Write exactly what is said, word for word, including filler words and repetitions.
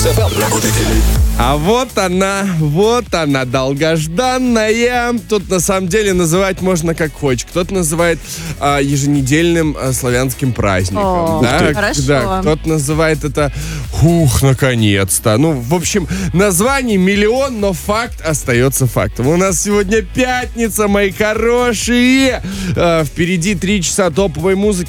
эф эм. А вот она, вот она, долгожданная. Тут на самом деле называть можно как хочешь. Кто-то называет а, еженедельным а, славянским праздником. О, да? хорошо. Да, кто-то называет это «Ух, наконец-то». Ну, в общем, названий миллион, но факт остается фактом. У нас сегодня пятница, мои хорошие. А, впереди три часа топовой музыки.